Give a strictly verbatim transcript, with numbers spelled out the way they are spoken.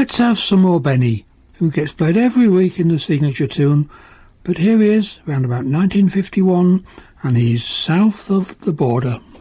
Let's have some more Benny, who gets played every week in the signature tune, but here he is, around about nineteen fifty-one, and he's South of the Border.